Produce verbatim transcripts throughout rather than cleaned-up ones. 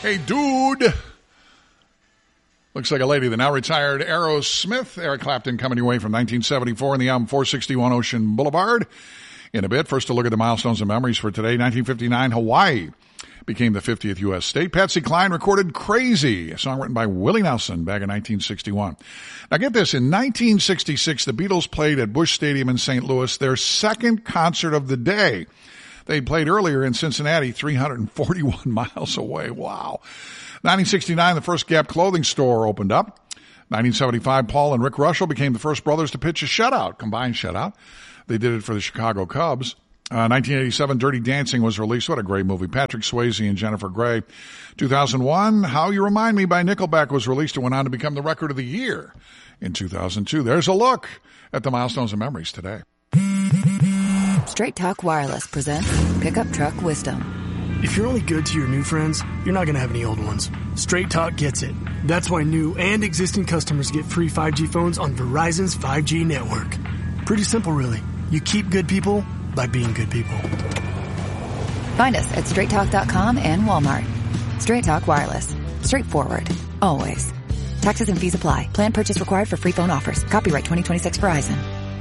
Hey, dude. Looks like a lady. The now retired Aerosmith. Eric Clapton coming your way from nineteen seventy-four in the album four sixty-one Ocean Boulevard. In a bit, first to look at the milestones and memories for today. nineteen fifty-nine, Hawaii became the fiftieth U S state. Patsy Cline recorded Crazy, a song written by Willie Nelson back in nineteen sixty-one. Now get this, in nineteen sixty-six, the Beatles played at Busch Stadium in Saint Louis, their second concert of the day. They played earlier in Cincinnati, three hundred forty-one miles away. Wow. nineteen sixty-nine, the first Gap clothing store opened up. nineteen seventy-five, Paul and Rick Russell became the first brothers to pitch a shutout, combined shutout. They did it for the Chicago Cubs. Uh, nineteen eighty-seven, Dirty Dancing was released. What a great movie. Patrick Swayze and Jennifer Grey. two thousand one, How You Remind Me by Nickelback was released and went on to become the record of the year in two thousand two. There's a look at the milestones and memories today. Straight Talk Wireless presents Pickup Truck Wisdom. If you're only good to your new friends, you're not going to have any old ones. Straight Talk gets it. That's why new and existing customers get free five G phones on Verizon's five G network. Pretty simple, really. You keep good people by being good people. Find us at straight talk dot com and Walmart. Straight Talk Wireless. Straightforward. Always. Taxes and fees apply. Plan purchase required for free phone offers. Copyright twenty twenty-six Verizon.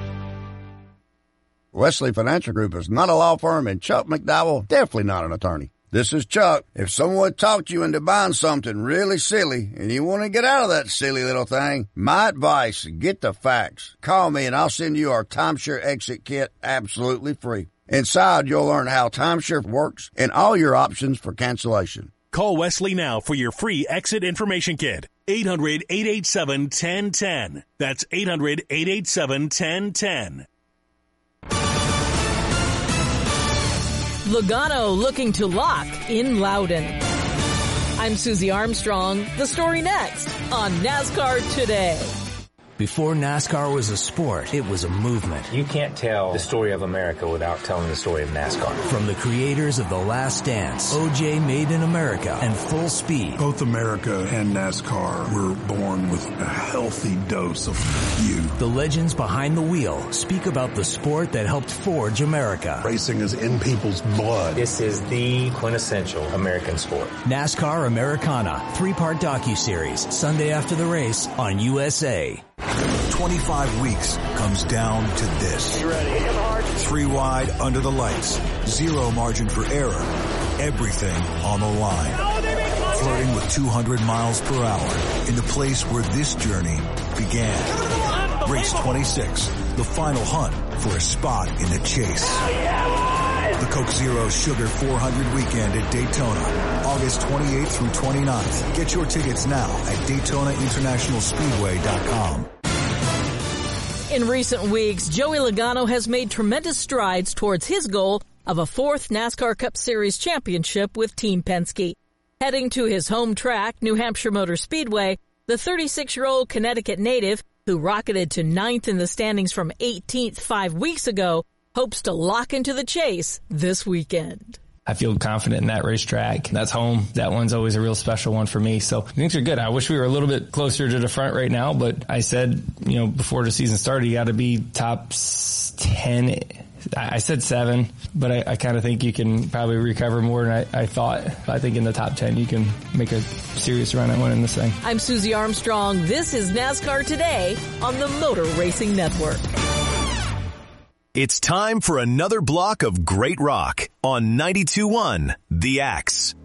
Wesley Financial Group is not a law firm, and Chuck McDowell definitely not an attorney. This is Chuck. If someone talked you into buying something really silly and you want to get out of that silly little thing, my advice, get the facts. Call me and I'll send you our timeshare exit kit absolutely free. Inside, you'll learn how timeshare works and all your options for cancellation. Call Wesley now for your free exit information kit. eight hundred, eight eight seven, one zero one zero. That's eight hundred, eight eight seven, one zero one zero. Logano looking to lock in Loudon. I'm Susie Armstrong. The story next on NASCAR Today. Before NASCAR was a sport, it was a movement. You can't tell the story of America without telling the story of NASCAR. From the creators of The Last Dance, O J Made in America, and Full Speed. Both America and NASCAR were born with a healthy dose of you. The legends behind the wheel speak about the sport that helped forge America. Racing is in people's blood. This is the quintessential American sport. NASCAR Americana, three-part docuseries, Sunday after the race on U S A. twenty-five weeks comes down to this. You ready? Hit him hard. Three wide under the lights. Zero margin for error. Everything on the line. Flirting with two hundred miles per hour in the place where this journey began. Race twenty-six, the final hunt for a spot in the chase. The Coke Zero Sugar four hundred weekend at Daytona, August twenty-eighth through twenty-ninth. Get your tickets now at Daytona International Speedway dot com. In recent weeks, Joey Logano has made tremendous strides towards his goal of a fourth NASCAR Cup Series championship with Team Penske. Heading to his home track, New Hampshire Motor Speedway, the thirty-six-year-old Connecticut native, who rocketed to ninth in the standings from eighteenth five weeks ago, hopes to lock into the chase this weekend. I feel confident in that racetrack. That's home. That one's always a real special one for me. So things are good. I wish we were a little bit closer to the front right now, but I said, you know, before the season started, you got to be top ten. I said seven, but I, I kind of think you can probably recover more than I, I thought. I think in the top ten, you can make a serious run at winning this thing. I'm Susie Armstrong. This is NASCAR Today on the Motor Racing Network. It's time for another block of great rock on ninety-two point one The Axe.